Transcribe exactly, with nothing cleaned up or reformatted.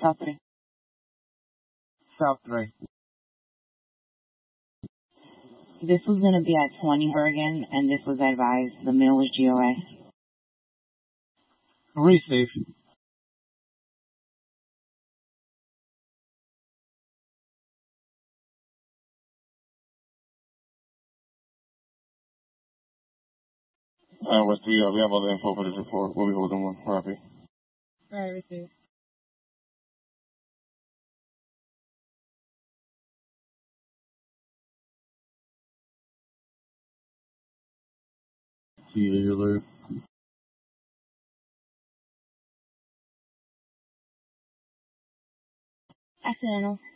South three. South three. This was going to be at twenty Bergen, and this was advised. The mail was G O A. Receive. Uh, West, we, uh, we have all the info for this report. We'll be holding one. Copy. Alright, receive. See you later. Accidental.